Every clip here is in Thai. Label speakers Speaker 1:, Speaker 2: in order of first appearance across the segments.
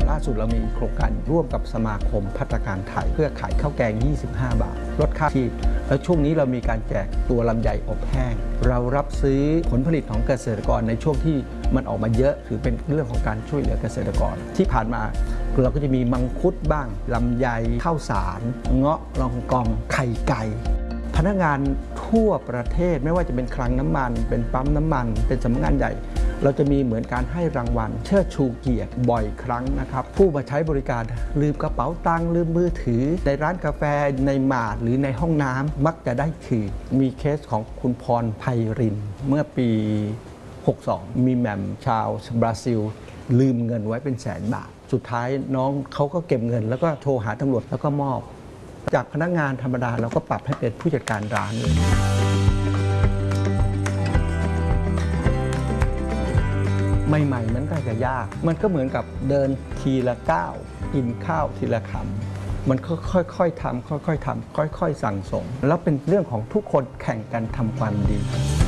Speaker 1: ล่าสุดเรามีโครงการร่วมกับสมาคมภัตตาคารไทยเพื่อขายข้าวแกง25 บาทลดค่าที่แล้วช่วงนี้เรามีการแจกตัวลำไยอบแห้งเรารับซื้อผลผลิตของเกษตรกรในช่วงที่มันออกมาเยอะถือเป็นเรื่องของการช่วยเหลือเกษตรกรที่ผ่านมาเราก็จะมีมังคุดบ้างลำไยข้าวสารเงาะลองกองไข่ไก่พนักงานทั่วประเทศไม่ว่าจะเป็นคลังน้ำมันเป็นปั๊มน้ำมันเป็นสำนักงานใหญ่เราจะมีเหมือนการให้รางวัลเชิดชูเกียรติบ่อยครั้งนะครับผู้มาใช้บริการลืมกระเป๋าตังค์ลืมมือถือในร้านกาแฟในมาร์ทหรือในห้องน้ำมักจะได้คืนมีเคสของคุณพรไพรินเมื่อปี 62 มีแหม่มชาวบราซิลลืมเงินไว้เป็น100,000 บาทสุดท้ายน้องเขาก็เก็บเงินแล้วก็โทรหาตำรวจแล้วก็มอบจากพนักงานธรรมดาเราก็ปรับให้เป็นผู้จัดการร้านเลยใหม่ๆมันก็จะยากมันก็เหมือนกับเดินทีละก้าวกินข้าวทีละคำมันก็ค่อยๆทำค่อยๆทำค่อยๆสั่งสมแล้วเป็นเรื่องของทุกคนแข่งกันทำความดี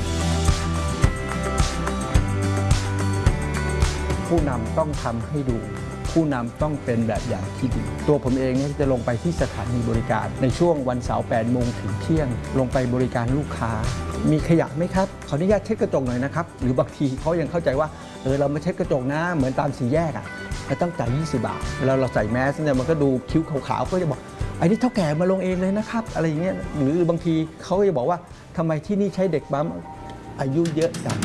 Speaker 1: ผู้นำต้องทำให้ดูผู้นำต้องเป็นแบบอย่างที่ดีตัวผมเองเนี่ยจะลงไปที่สถานีบริการในช่วงวันเสาร์ 8 โมงถึงเที่ยงลงไปบริการลูกค้ามีขยะไหมครับขออนุญาตเช็ดกระจกหน่อยนะครับหรือบางทีเขายังเข้าใจว่าเรามาเช็ดกระจกนะเหมือนตามสี่แยกเราต้องจ่าย20 บาทแล้วเราใส่แมสเนี่ยมันก็ดูคิ้วขาวๆก็จะบอกไอ้นี่เท่าแก่มาลงเองเลยนะครับอะไรอย่างเงี้ยหรือบางทีเขาก็จะบอกว่าทำไมที่นี่ใช้เด็กปั๊มอายุเยอะจัง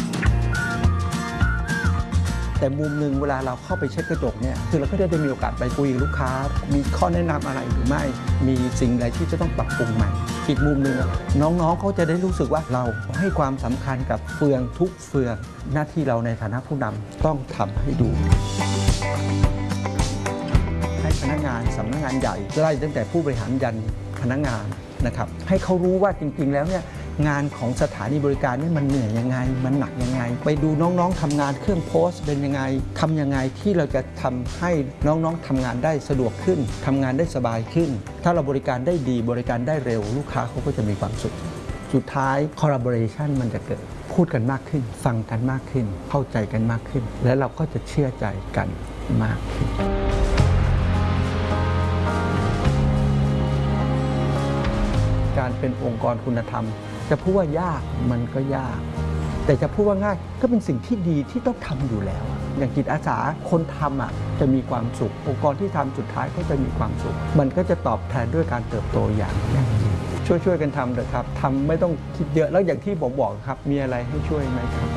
Speaker 1: แต่มุมหนึ่งเวลาเราเข้าไปเช็ดกระจกเนี่ยคือเราก็ได้มีโอกาสไปคุยกับลูกค้ามีข้อแนะนำอะไรหรือไม่มีสิ่งใดที่จะต้องปรับปรุงใหม่อีกมุมหนึ่งน้องๆเขาจะได้รู้สึกว่าเราให้ความสำคัญกับเฟืองทุกเฟืองหน้าที่เราในฐานะผู้นำต้องทำให้ดูให้พนักงานสำนักงานใหญ่ไล่ตั้งแต่ผู้บริหารยันพนักงานนะครับให้เขารู้ว่าจริงๆแล้วเนี่ยงานของสถานีบริการนี่มันเหนื่อยยังไงมันหนักยังไงไปดูน้องๆทำงานเครื่องโพสต์เป็นยังไงทำยังไงที่เราจะทำให้น้องๆทำงานได้สะดวกขึ้นทำงานได้สบายขึ้นถ้าเราบริการได้ดีบริการได้เร็วลูกค้าเขาก็จะมีความสุขสุดท้าย collaboration มันจะเกิดพูดกันมากขึ้นฟังกันมากขึ้นเข้าใจกันมากขึ้นและเราก็จะเชื่อใจกันมากขึ้นการเป็นองค์กรคุณธรรมจะพูดว่ายากมันก็ยากแต่จะพูดว่าง่ายก็เป็นสิ่งที่ดีที่ต้องทำอยู่แล้วอย่างจิตอาสาคนทำจะมีความสุของค์กรที่ทำสุดท้ายก็จะมีความสุขมันก็จะตอบแทนด้วยการเติบโตอย่างยั่งยืนช่วยกันทำเถอะครับทำไม่ต้องคิดเยอะแล้วอย่างที่ผมบอกครับมีอะไรให้ช่วยไหมครับ